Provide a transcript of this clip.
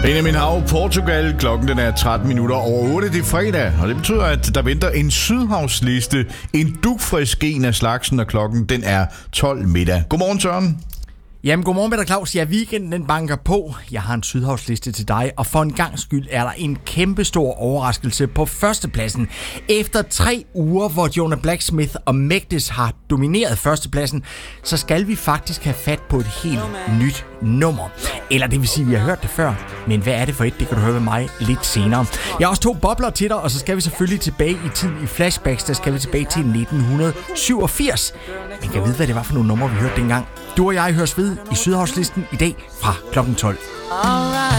Benjamin Hav, Portugal. Klokken den er 13 minutter over 8. Det er fredag, og det betyder, at der venter en sydhavsliste. En dugfrisk en af slagsen, og klokken den er 12 middag. Godmorgen, Søren. Jamen, godmorgen med dig, Claus. Ja, weekenden den banker på. Jeg har en sydhavsliste til dig, og for en gang skyld er der en kæmpestor overraskelse på førstepladsen. Efter 3 uger, hvor Jonah Blacksmith og Megdes har domineret førstepladsen, så skal vi faktisk have fat på et helt nyt nummer. Eller det vil sige, at vi har hørt det før. Men hvad er det for et? Det kan du høre med mig lidt senere. Jeg har også 2 bobler til dig, og så skal vi selvfølgelig tilbage i tiden i flashbacks. Der skal vi tilbage til 1987. Men kan vide, hvad det var for nogle numre, vi hørte dengang. Du og jeg høres ved i Sydhavslisten i dag fra klokken 12.